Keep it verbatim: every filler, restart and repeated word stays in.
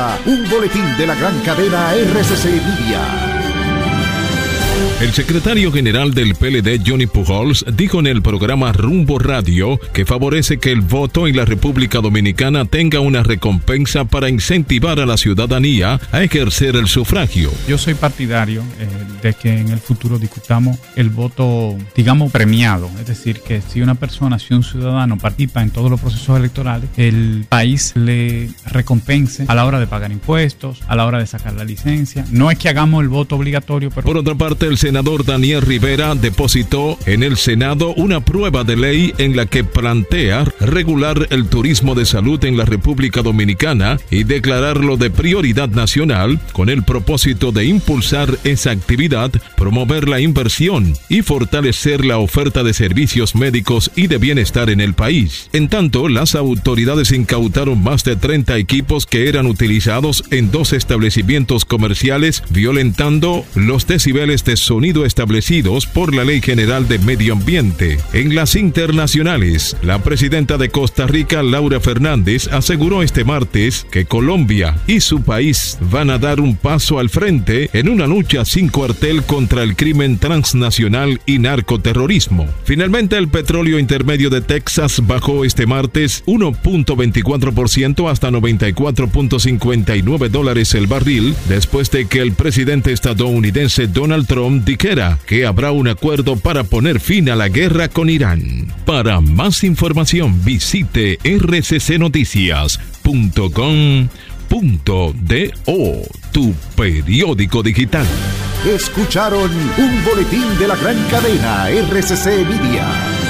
Un boletín de la gran cadena R C C Media. El secretario general del P L D, Johnny Pujols, dijo en el programa Rumbo Radio que favorece que el voto en la República Dominicana tenga una recompensa para incentivar a la ciudadanía a ejercer el sufragio. Yo soy partidario eh, de que en el futuro discutamos el voto, digamos, premiado. Es decir, que si una persona, si un ciudadano participa en todos los procesos electorales, el país le recompense a la hora de pagar impuestos, a la hora de sacar la licencia. No es que hagamos el voto obligatorio, pero... Por otra parte, el senador Daniel Rivera depositó en el Senado una prueba de ley en la que plantea regular el turismo de salud en la República Dominicana y declararlo de prioridad nacional con el propósito de impulsar esa actividad, promover la inversión y fortalecer la oferta de servicios médicos y de bienestar en el país. En tanto, las autoridades incautaron más de treinta equipos que eran utilizados en dos establecimientos comerciales, violentando los decibeles de sonido establecidos por la Ley General de Medio Ambiente. En las internacionales, la presidenta de Costa Rica, Laura Fernández, aseguró este martes que Colombia y su país van a dar un paso al frente en una lucha sin cuartel contra el crimen transnacional y narcoterrorismo. Finalmente, el petróleo intermedio de Texas bajó este martes uno punto veinticuatro por ciento hasta noventa y cuatro punto cincuenta y nueve dólares el barril, después de que el presidente estadounidense Donald Trump dijera que habrá un acuerdo para poner fin a la guerra con Irán. Para más información, visite r c c noticias punto com punto do, tu periódico digital. Escucharon un boletín de la gran cadena R C C Media.